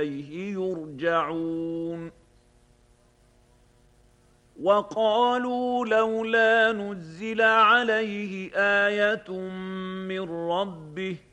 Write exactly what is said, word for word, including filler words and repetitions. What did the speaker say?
إليه يرجعون وقالوا لولا نزل عليه آية من ربه